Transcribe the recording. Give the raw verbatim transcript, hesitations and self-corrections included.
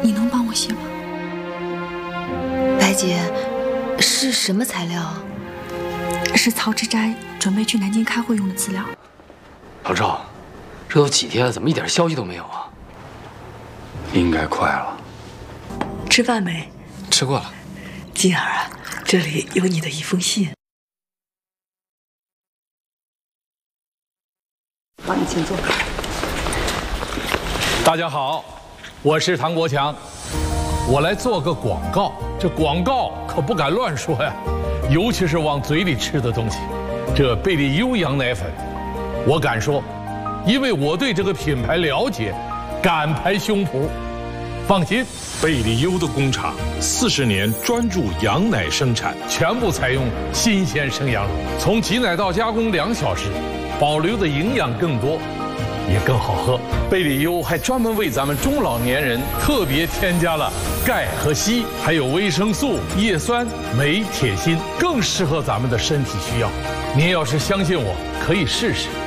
你能帮我写吗？ 白姐，是什么材料啊？ 是曹志斋准备去南京开会用的资料。 老赵，这都几天了，怎么一点消息都没有啊？ 应该快了。 吃饭没？ 吃过了。 金儿啊，这里有你的一封信。 好，你请坐。 大家好，我是唐国强，我来做个广告。这广告可不敢乱说呀，尤其是往嘴里吃的东西。这贝利优羊奶粉，我敢说，因为我对这个品牌了解，敢拍胸脯。放心， 贝利优的工厂四十年专注羊奶生产， 全部采用新鲜生羊乳，从挤奶到加工两小时，保留的营养更多，也更好喝。贝利优还专门为咱们中老年人特别添加了钙和硒，还有维生素、叶酸、镁、铁、锌，更适合咱们的身体需要。您要是相信我，可以试试。